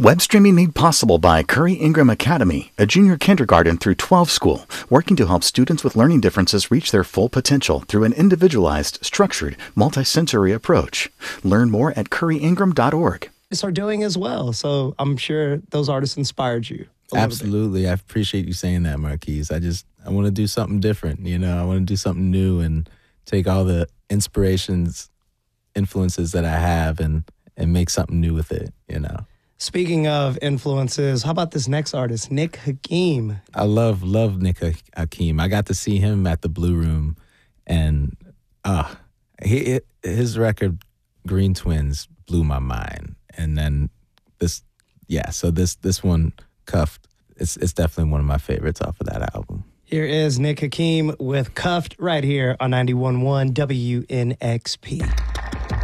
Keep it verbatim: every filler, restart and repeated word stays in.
Web streaming made possible by Curry Ingram Academy, a junior kindergarten through twelve school, working to help students with learning differences reach their full potential through an individualized, structured, multisensory approach. Learn more at curry ingram dot org. Are doing as well, so I'm sure those artists inspired you. Absolutely. I appreciate you saying that, Marquise. I just, I want to do something different, you know, I want to do something new and take all the inspirations, influences that I have and, and make something new with it, you know. Speaking of influences, how about this next artist, Nick Hakim? I love, love Nick Hakim. I got to see him at the Blue Room, and uh, he, his record, Green Twins, blew my mind. And then this, yeah, so this this one, Cuffed, it's, it's definitely one of my favorites off of that album. Here is Nick Hakim with Cuffed right here on ninety-one point one W N X P.